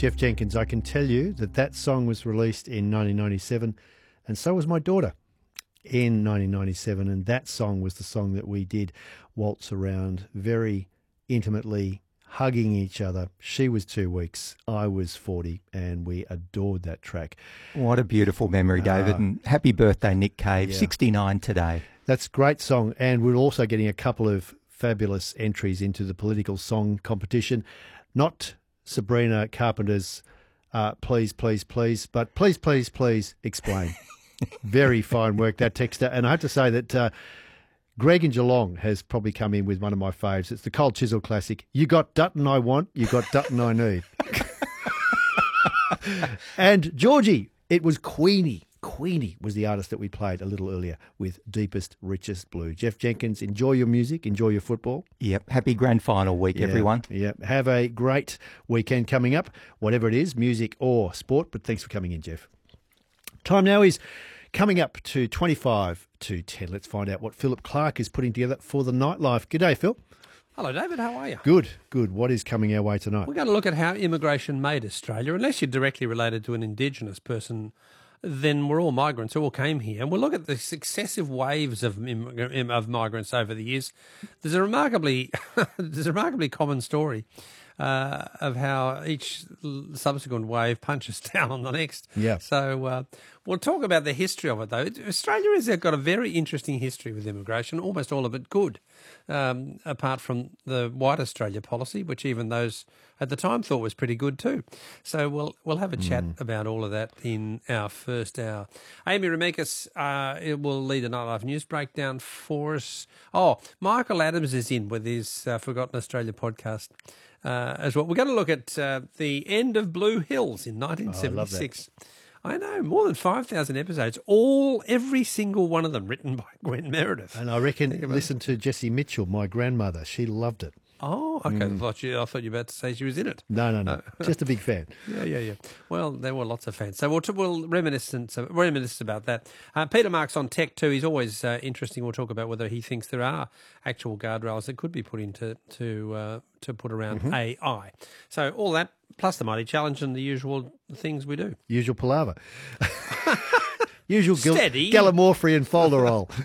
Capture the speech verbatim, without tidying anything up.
Geoff Jenkins, I can tell you that that song was released in nineteen ninety-seven, and so was my daughter in nineteen ninety-seven, and that song was the song that we did waltz around very intimately, hugging each other. She was two weeks, I was forty, and we adored that track. What a beautiful memory, David, uh, and happy birthday, Nick Cave, yeah. sixty-nine today. That's a great song, and we're also getting a couple of fabulous entries into the political song competition. Not Sabrina Carpenter's uh, Please, Please, Please, but Please, Please, Please, Explain. Very fine work, that texter. And I have to say that uh, Greg in Geelong has probably come in with one of my faves. It's the Cold Chisel classic. You got Dutton I want, you got Dutton I need. And Georgie, it was Queenie. Queenie was the artist that we played a little earlier with Deepest, Richest Blue. Geoff Jenkins, enjoy your music, enjoy your football. Yep, happy grand final week, yeah, everyone. Yep, have a great weekend coming up, whatever it is, music or sport. But thanks for coming in, Geoff. Time now is coming up to twenty-five to ten. Let's find out what Philip Clark is putting together for the nightlife. G'day, Phil. Hello, David. How are you? Good, good. What is coming our way tonight? We're going to look at how immigration made Australia. Unless you're directly related to an Indigenous person, then we're all migrants who all came here. And we'll look at the successive waves of immig- of migrants over the years. There's a remarkably, there's a remarkably common story uh, of how each subsequent wave punches down on the next. Yeah. So uh, we'll talk about the history of it, though. Australia has got a very interesting history with immigration, almost all of it good, um, apart from the White Australia policy, which even those at the time thought was pretty good too. So we'll we'll have a chat mm. about all of that in our first hour. Amy Remekas uh, it will lead a Nightlife News breakdown for us. Oh, Michael Adams is in with his uh, Forgotten Australia podcast uh, as well. We're going to look at uh, the end of Blue Hills in nineteen seventy-six. Oh, I know, more than five thousand episodes, all, every single one of them written by Gwen Meredith. And I reckon, listen to Jessie Mitchell, my grandmother. She loved it. Oh, okay. Mm. I, thought you, I thought you were about to say she was in it. No, no, no. Uh, Just a big fan. Yeah, yeah, yeah. Well, there were lots of fans. So we'll, we'll reminisce, reminisce about that. Uh, Peter Marks on tech too. He's always uh, interesting. We'll talk about whether he thinks there are actual guardrails that could be put into to uh, to put around mm-hmm. A I. So all that, plus the Mighty Challenge and the usual things we do. Usual palaver. Usual Steady. Gallimaufry and folderol.